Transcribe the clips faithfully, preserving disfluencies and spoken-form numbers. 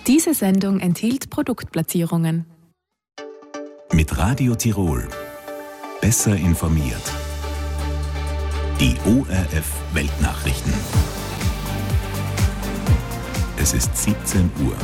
Diese Sendung enthielt Produktplatzierungen. Mit Radio Tirol. Besser informiert. Die O R F Weltnachrichten. Es ist siebzehn Uhr.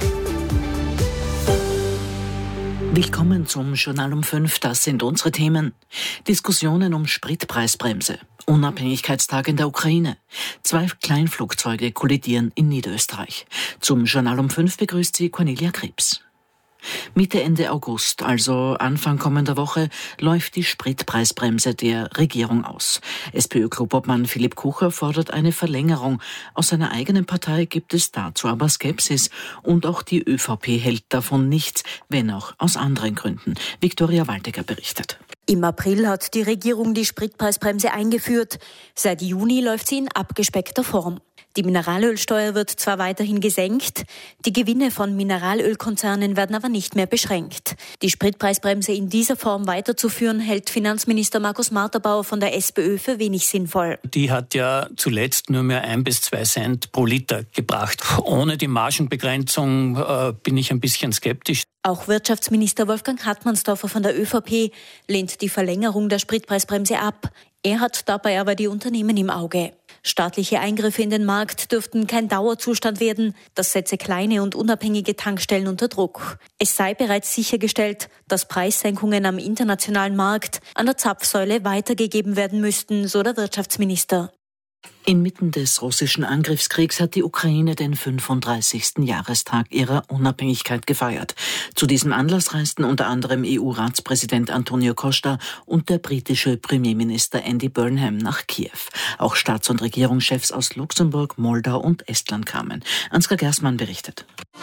Willkommen zum Journal um fünf. Das sind unsere Themen. Diskussionen um Spritpreisbremse. Unabhängigkeitstag in der Ukraine. Zwei Kleinflugzeuge kollidieren in Niederösterreich. Zum Journal um fünf begrüßt sie Cornelia Krebs. Mitte, Ende August, also Anfang kommender Woche, läuft die Spritpreisbremse der Regierung aus. SPÖ-Klubobmann Philipp Kucher fordert eine Verlängerung. Aus seiner eigenen Partei gibt es dazu aber Skepsis. Und auch die ÖVP hält davon nichts, wenn auch aus anderen Gründen. Viktoria Waldecker berichtet. Im April hat die Regierung die Spritpreisbremse eingeführt. Seit Juni läuft sie in abgespeckter Form. Die Mineralölsteuer wird zwar weiterhin gesenkt, die Gewinne von Mineralölkonzernen werden aber nicht mehr beschränkt. Die Spritpreisbremse in dieser Form weiterzuführen, hält Finanzminister Markus Marterbauer von der SPÖ für wenig sinnvoll. Die hat ja zuletzt nur mehr ein bis zwei Cent pro Liter gebracht. Ohne die Margenbegrenzung äh, bin ich ein bisschen skeptisch. Auch Wirtschaftsminister Wolfgang Hartmannsdorfer von der ÖVP lehnt die Verlängerung der Spritpreisbremse ab. Er hat dabei aber die Unternehmen im Auge. Staatliche Eingriffe in den Markt dürften kein Dauerzustand werden. Das setze kleine und unabhängige Tankstellen unter Druck. Es sei bereits sichergestellt, dass Preissenkungen am internationalen Markt an der Zapfsäule weitergegeben werden müssten, so der Wirtschaftsminister. Inmitten des russischen Angriffskriegs hat die Ukraine den fünfunddreißigsten Jahrestag ihrer Unabhängigkeit gefeiert. Zu diesem Anlass reisten unter anderem E U-Ratspräsident Antonio Costa und der britische Premierminister Andy Burnham nach Kiew. Auch Staats- und Regierungschefs aus Luxemburg, Moldau und Estland kamen. Ansgar Gersmann berichtet.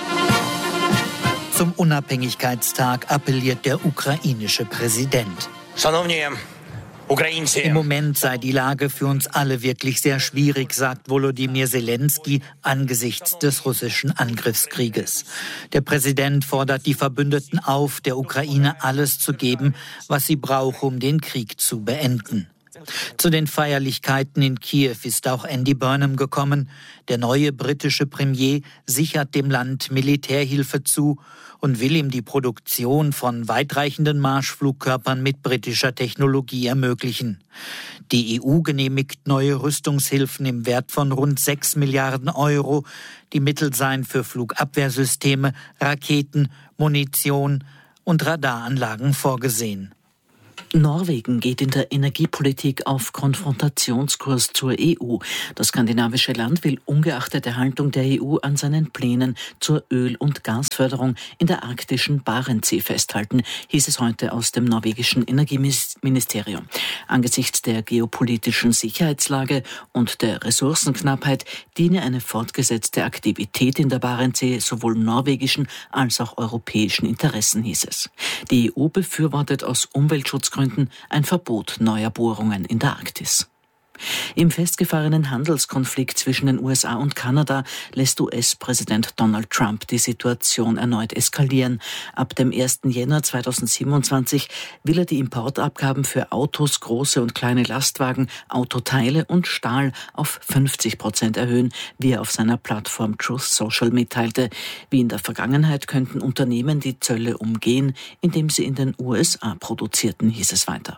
Zum Unabhängigkeitstag appelliert der ukrainische Präsident. Im Moment sei die Lage für uns alle wirklich sehr schwierig, sagt Volodymyr Zelensky angesichts des russischen Angriffskrieges. Der Präsident fordert die Verbündeten auf, der Ukraine alles zu geben, was sie braucht, um den Krieg zu beenden. Zu den Feierlichkeiten in Kiew ist auch Andy Burnham gekommen. Der neue britische Premier sichert dem Land Militärhilfe zu und will ihm die Produktion von weitreichenden Marschflugkörpern mit britischer Technologie ermöglichen. Die E U genehmigt neue Rüstungshilfen im Wert von rund sechs Milliarden Euro. Die Mittel seien für Flugabwehrsysteme, Raketen, Munition und Radaranlagen vorgesehen. Norwegen geht in der Energiepolitik auf Konfrontationskurs zur E U. Das skandinavische Land will ungeachtet der Haltung der E U an seinen Plänen zur Öl- und Gasförderung in der arktischen Barentssee festhalten, hieß es heute aus dem norwegischen Energieministerium. Angesichts der geopolitischen Sicherheitslage und der Ressourcenknappheit diene eine fortgesetzte Aktivität in der Barentssee sowohl norwegischen als auch europäischen Interessen, hieß es. Die E U befürwortet aus Umweltschutzgründen ein Verbot neuer Bohrungen in der Arktis. Im festgefahrenen Handelskonflikt zwischen den U S A und Kanada lässt U S-Präsident Donald Trump die Situation erneut eskalieren. Ab dem ersten Jänner zweitausendsiebenundzwanzig will er die Importabgaben für Autos, große und kleine Lastwagen, Autoteile und Stahl auf fünfzig Prozent erhöhen, wie er auf seiner Plattform Truth Social mitteilte. Wie in der Vergangenheit könnten Unternehmen die Zölle umgehen, indem sie in den U S A produzierten, hieß es weiter.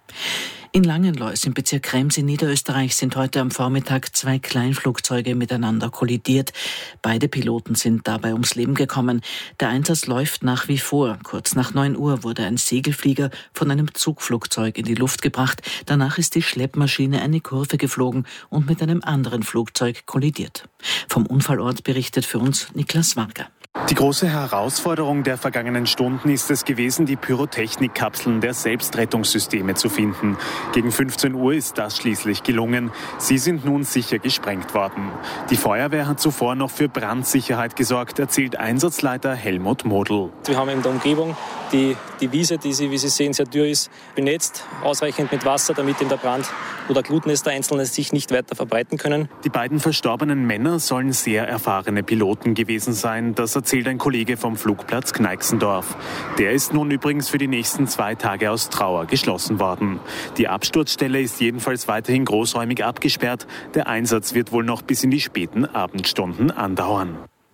In Langenlois im Bezirk Krems in Niederösterreich sind heute am Vormittag zwei Kleinflugzeuge miteinander kollidiert. Beide Piloten sind dabei ums Leben gekommen. Der Einsatz läuft nach wie vor. Kurz nach neun Uhr wurde ein Segelflieger von einem Zugflugzeug in die Luft gebracht. Danach ist die Schleppmaschine eine Kurve geflogen und mit einem anderen Flugzeug kollidiert. Vom Unfallort berichtet für uns Niklas Warger. Die große Herausforderung der vergangenen Stunden ist es gewesen, die Pyrotechnikkapseln der Selbstrettungssysteme zu finden. Gegen fünfzehn Uhr ist das schließlich gelungen. Sie sind nun sicher gesprengt worden. Die Feuerwehr hat zuvor noch für Brandsicherheit gesorgt, erzählt Einsatzleiter Helmut Modl. Wir haben in der Umgebung die, die Wiese, die Sie, wie Sie sehen, sehr dürr ist, benetzt, ausreichend mit Wasser, damit in der Brand- oder Glutnester einzelne sich nicht weiter verbreiten können. Die beiden verstorbenen Männer sollen sehr erfahrene Piloten gewesen sein. Das erzählt ein Kollege vom Flugplatz Kneixendorf. Der ist nun übrigens für die nächsten zwei Tage aus Trauer geschlossen worden. Die Absturzstelle ist jedenfalls weiterhin großräumig abgesperrt. Der Einsatz wird wohl noch bis in die späten Abendstunden andauern.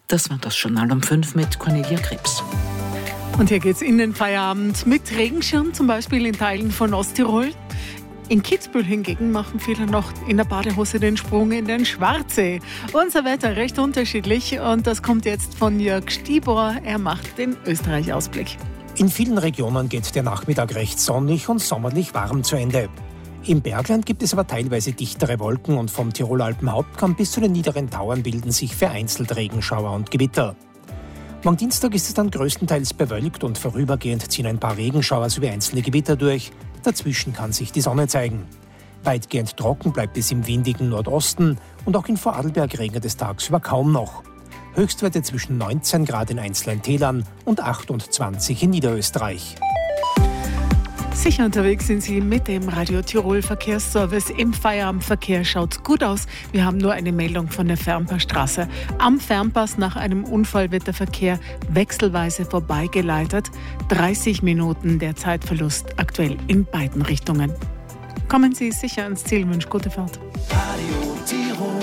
Das war das Journal um fünf mit Cornelia Krebs. Und hier geht's in den Feierabend mit Regenschirm, zum Beispiel in Teilen von Osttirol. In Kitzbühel hingegen machen viele noch in der Badehose den Sprung in den Schwarzsee. Unser Wetter recht unterschiedlich und das kommt jetzt von Jörg Stibor. Er macht den Österreich-Ausblick. In vielen Regionen geht der Nachmittag recht sonnig und sommerlich warm zu Ende. Im Bergland gibt es aber teilweise dichtere Wolken und vom Tiroler Alpenhauptkamm bis zu den niederen Tauern bilden sich vereinzelt Regenschauer und Gewitter. Am Dienstag ist es dann größtenteils bewölkt und vorübergehend ziehen ein paar Regenschauer sowie einzelne Gewitter durch. Dazwischen kann sich die Sonne zeigen. Weitgehend trocken bleibt es im windigen Nordosten und auch in Vorarlberg regnet es tagsüber kaum noch. Höchstwerte zwischen neunzehn Grad in einzelnen Tälern und achtundzwanzig in Niederösterreich. Sicher unterwegs sind Sie mit dem Radio Tirol Verkehrsservice. Im Feierabendverkehr schaut's gut aus. Wir haben nur eine Meldung von der Fernpassstraße. Am Fernpass nach einem Unfall wird der Verkehr wechselweise vorbeigeleitet. dreißig Minuten der Zeitverlust aktuell in beiden Richtungen. Kommen Sie sicher ans Ziel. Wünsche gute Fahrt. Radio Tirol.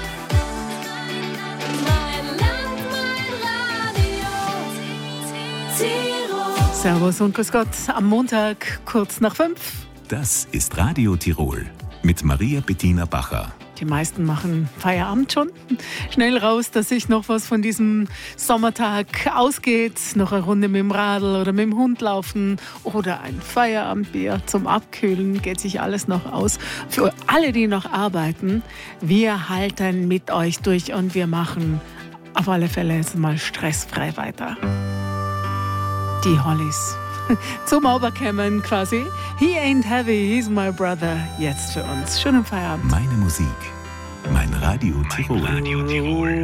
Mein Land, mein Radio Tirol. Servus und grüß Gott am Montag, kurz nach fünf. Das ist Radio Tirol mit Maria Bettina Bacher. Die meisten machen Feierabend schon. Schnell raus, dass sich noch was von diesem Sommertag ausgeht. Noch eine Runde mit dem Radl oder mit dem Hund laufen oder ein Feierabendbier zum Abkühlen. Geht sich alles noch aus. Für alle, die noch arbeiten, wir halten mit euch durch und wir machen auf alle Fälle jetzt mal stressfrei weiter. Die Hollies. Zum Oberkämmen quasi. He ain't heavy, he's my brother. Jetzt für uns. Schönen Feierabend. Meine Musik. Mein Radio Tirol. Mein Radio Tirol.